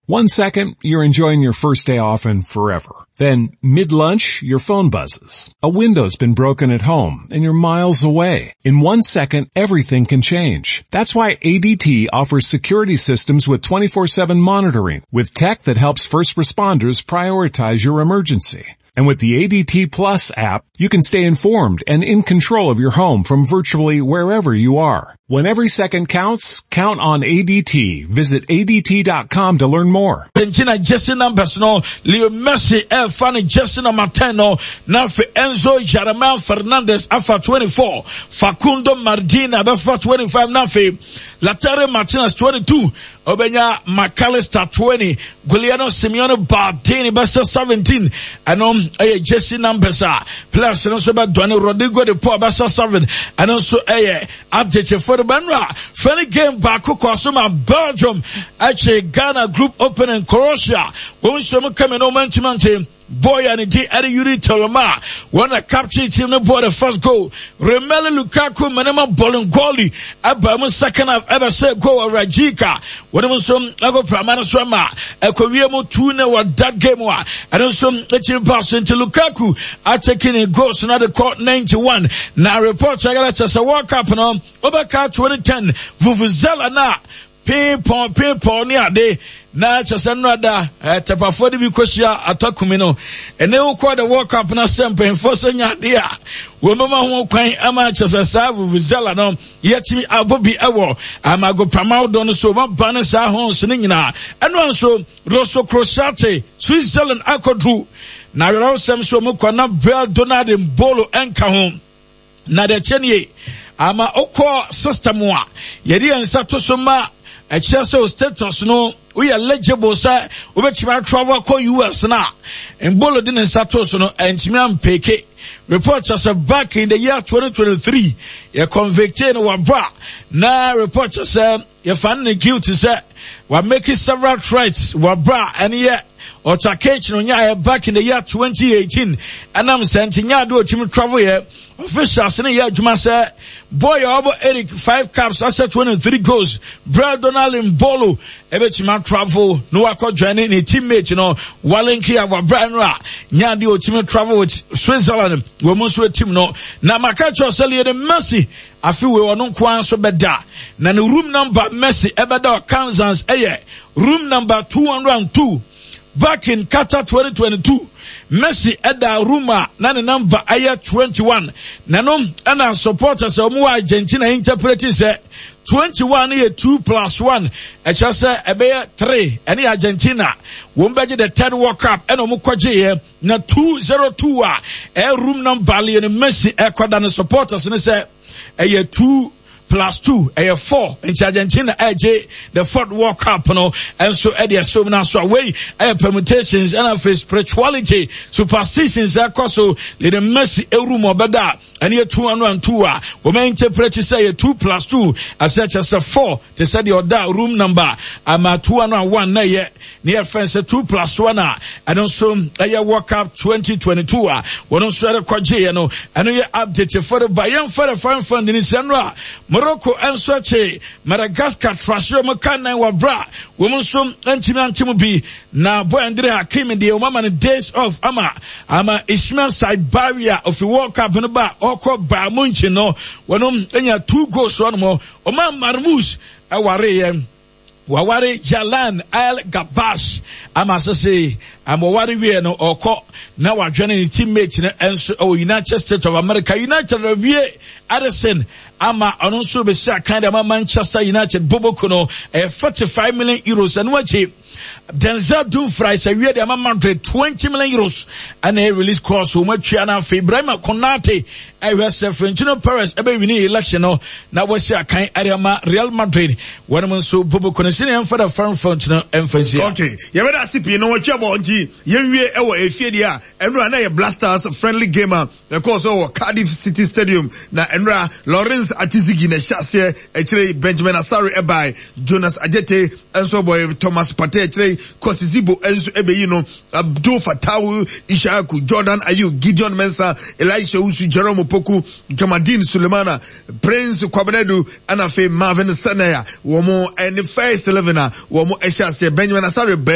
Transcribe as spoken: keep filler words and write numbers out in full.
One second, you're enjoying your first day off and forever. Then, mid-lunch, your phone buzzes. A window's been broken at home, and you're miles away. In one second, everything can change. That's why A D T offers security systems with twenty-four seven monitoring, with tech that helps first responders prioritize your emergency. And with the A D T Plus app, you can stay informed and in control of your home from virtually wherever you are. When every second counts, count on A D T. Visit A D T dot com to learn more. Argentina Jesse numbers no, Leo Messi, El Fani Jesse number ten no, Nafi Enzo Jaramel Fernandez Alpha twenty-four, Facundo Mardina Alpha twenty-five, Nafi Lautaro Martinez twenty-two, Obenya McAllister twenty, Giuliano Simeone Bardini Bessa seventeen, and um a Jesse numbers are plus and also about Donny Rodrigo de Poor Bessa seven, and also a update for the Banra. Funny game back Kosoma Belgium, actually Ghana group open in Croatia. When some coming on Mantimante. Boy and the Eddie Yuri Toroma when a capture team no bought the first goal. Romelu Lukaku Manema Bolingoli Abamu second I've ever said goal Rajika. When I was some Ago Pramana Swama Ekoviemo Tuna or that game wa and also a team pass into Lukaku are taking a goal so now the court ninety-one. Now reports I got a World Cup no Obaka twenty ten Vuvuzela na Ping-pong, ping-pong, ni ade, na chasano ada, eh, tepafodi bikoshia atakumino. Ene ukwa the World Cup na sempe, enforce nya ade ya. Wemama huo kwen, ama chasasa vuvuzela no, yetimi abobi ewo, ama go pramao dono so, mabane sa hon siningina. Eno anso, Rosso Crociate, Switzerland akodru, na rao semso mukwa na Bel Donald Mbolo enka hon. Na de chenye, ama okwa system wa, yedi ensato soma, a chelsea status no we are legible sir we be travel ko U S na Mbolo din status no entimi ampeke report us back in the year twenty twenty-three you convicted no wabra na report us you find guilty sir we making several threats wabra and yet or takech no nya back in the year twenty eighteen and I'm sending nya do timi travel here officials in the year juma say boy obo Eric five caps after twenty-three goals Brad Donald Mbolo ebetima travel no akọ joining a teammate you know Walenki Ababranra nya de otimi travel with Switzerland we mo so team no na makacho sele the Messi afi we ono kwan so beda na the room number Messi ebeda Kansas eye room number two hundred two back in Qatar twenty twenty-two Messi eda Ruma na the number aya twenty-one nanom ana supporters omu Argentina interpreting say twenty-one is two plus one e just say ebe three any Argentina won beje the third World Cup and omu kwaje na two zero two a e room number le Messi e kwada no supporters ne say e two plus two, a four, in Argentina, A J, the fourth World Cup, no, and so Eddie, so now, so away, a permutations, and of his spirituality, superstitions, that also, let the Messi, a room or bada, and here two and two, we may interpret to say a two plus two, as such as a four, to say the other room number, I'm a two and one, near, near fence, a two plus one, and also, a World Cup twenty twenty-two, one also a quadri, no, and you update for the Bayern for the foreign fund in Sandra. Morocco and Soche, Madagascar, Trasio Makana, Wabra, Womusum, Antimantimubi, na boy Andrea came in the Oman days of Ama, Ama Ismail side barrier of the World Cup in the bar, Oko Bamunchi, no, when um, any two goals one more, Oman Marmous, Aware, Wawari Jalan Al Gabash, Amasase, Amawari we no Oko, now our joining teammate and oh United States of America, United Review, Addison, Ama also be kind of Manchester United Bobokuno, a forty-five million euros and what he Denzel Dumfries a year the Madrid twenty million euros and a release cost so much and Ibrahima Konate I was a Florentino Perez ebe winning election no na was a kind area Real Madrid when man so Bobokuno senior for the firm functional emphasis. Okay, you better see you know what you want you we ewo efiedia enra na Blasters friendly gamer of course our Cardiff City Stadium na enra Lawrence Atizigi na shase echire Benjamin Asare ebai Jonas Ajete enso boy Thomas Partey echire Kosizibo enso ebe you know Abdul Fatawu Ishaku Jordan Ayu Gideon Mensah Elisha Usu Jerome Opoku Jamadine Sulemana Prince Kwabenedu anafe Marvin Sanaya womo and the first eleven womo eshase Benjamin Asare